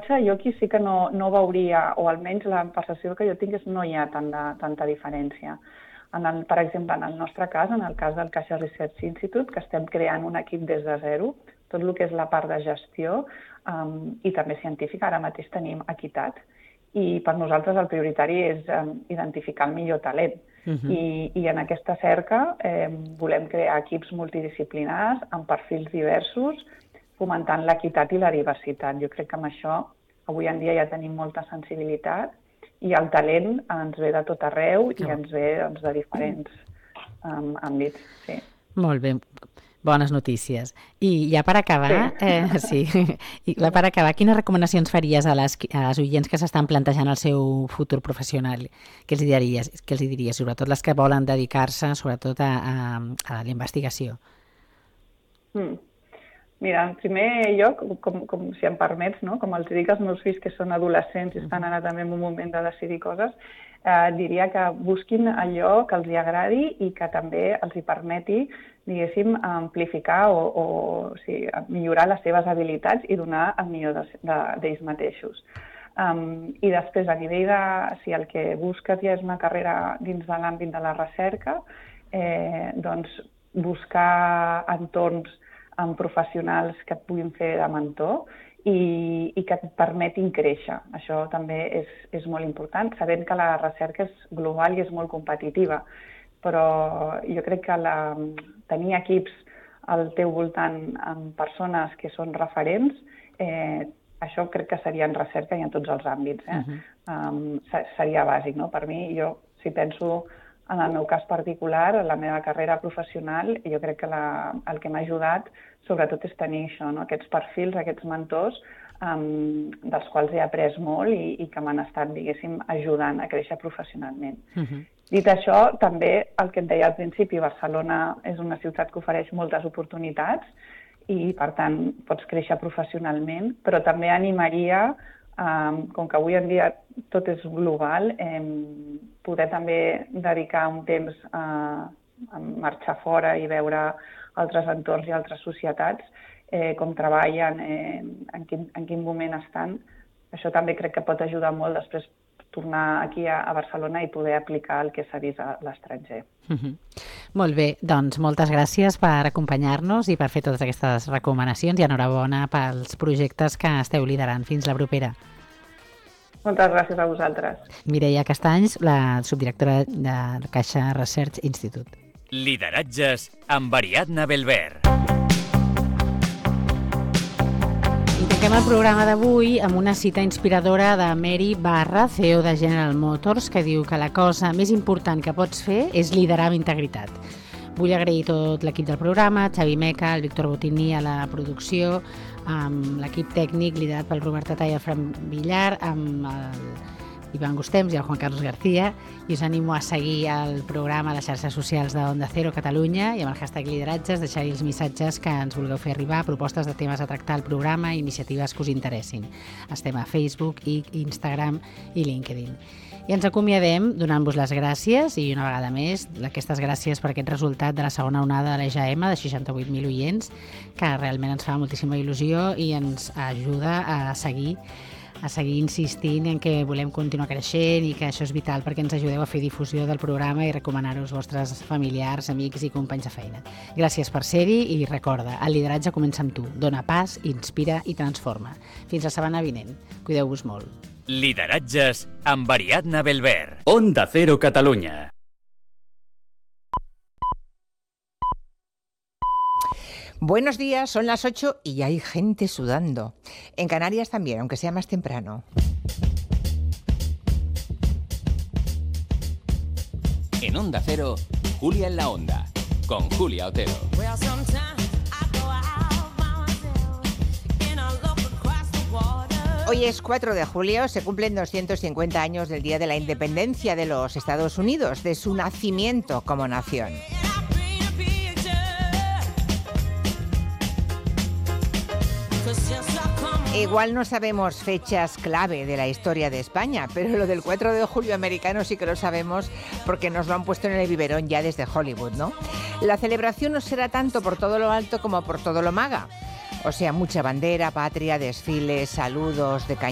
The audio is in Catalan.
maquillatge jo aquí sí que no veuria, o almenys la percepció que jo tinc és no hi ha tanta diferència. Per exemple, en el nostre cas, en el cas del Caixa Research Institute, que estem creant un equip des de zero, tot el que és la part de gestió i també científica, ara mateix tenim equitat, i per nosaltres el prioritari és identificar el millor talent. I en aquesta cerca volem crear equips multidisciplinars amb perfils diversos, fomentant l'equitat i la diversitat. Jo crec que amb això avui en dia ja tenim molta sensibilitat i el talent ens ve de tot arreu i ens ve de diferents àmbits. Sí. Molt bé, bones notícies. I ja per acabar, per acabar, quines recomanacions faries a les oients que s'estan plantejant el seu futur professional? Què els diries? Sobretot les que volen dedicar-se sobretot a la investigació. Mira, en primer lloc, com si em permets, no? Com els dic als meus fills que són adolescents i estan ara també en un moment de decidir coses, diria que busquin allò que els agradi i que també els hi permeti, diguéssim, amplificar o millorar les seves habilitats i donar el millor d'ells mateixos. I després, a nivell de si el que busques ja és una carrera dins de l'àmbit de la recerca, doncs buscar entorns amb professionals que et puguin fer de mentor i que et permetin créixer. Això també és molt important, sabent que la recerca és global i és molt competitiva, però jo crec que tenir equips al teu voltant amb persones que són referents, això crec que seria en recerca i en tots els àmbits. Seria bàsic, no? Per mi, jo, si penso en el meu cas particular, en la meva carrera professional, jo crec que el que m'ha ajudat sobretot és tenir això, aquests perfils, aquests mentors, dels quals he après molt i que m'han estat, diguéssim, ajudant a créixer professionalment. Dit això, també el que et deia al principi, Barcelona és una ciutat que ofereix moltes oportunitats i, per tant, pots créixer professionalment, però també animaria, com que avui en dia tot és global, poder també dedicar un temps a marxar fora i veure altres entorns i altres societats, com treballen, en quin moment estan. Això també crec que pot ajudar molt després tornar aquí a Barcelona i poder aplicar el que s'ha vist a l'estranger. Molt bé, doncs moltes gràcies per acompanyar-nos i per fer totes aquestes recomanacions i enhorabona pels projectes que esteu liderant. Fins la propera. Moltes gràcies a vosaltres. Mireia Castanys, la subdirectora de Caixa Research Institute. Lideratges amb Ariadna Belver. I tanquem el programa d'avui amb una cita inspiradora de Mary Barra, CEO de General Motors, que diu que la cosa més important que pots fer és liderar amb integritat. Vull agrair tot l'equip del programa, Xavi Meca, el Víctor Botini a la producció, amb l'equip tècnic liderat pel Robert Tatà i el Fran Villar, amb Ivan Gustems i el Juan Carlos García, i us animo a seguir el programa a les xarxes socials de Onda Cero Catalunya i amb el hashtag Lideratges deixar-hi els missatges que ens vulgueu fer arribar, propostes de temes a tractar al programa i iniciatives que us interessin. Estem a Facebook, Instagram i LinkedIn. I ens acomiadem donant-vos les gràcies i una vegada més aquestes gràcies per aquest resultat de la segona onada de l'EGM de 68.000 oients, que realment ens fa moltíssima il·lusió i ens ajuda a seguir insistint en que volem continuar creixent i que això és vital perquè ens ajudeu a fer difusió del programa i recomanar-ho als vostres familiars, amics i companys de feina. Gràcies per ser-hi i recorda, el lideratge comença amb tu. Dóna pas, inspira i transforma. Fins la setmana vinent. Cuideu-vos molt. Lideratges amb Ariadna Belver. Onda Cero Catalunya. Buenos días, son las 8 y hay gente sudando. En Canarias también, aunque sea más temprano. En Onda Cero, Julia en la Onda, con Julia Otero. Hoy es 4 de julio, se cumplen 250 años del Día de la Independencia de los Estados Unidos, de su nacimiento como nación. Igual no sabemos fechas clave de la historia de España, pero lo del 4 de julio americano sí que lo sabemos porque nos lo han puesto en el biberón ya desde Hollywood, ¿no? La celebración no será tanto por todo lo alto como por todo lo maga. O sea, mucha bandera, patria, desfiles, saludos de cañón.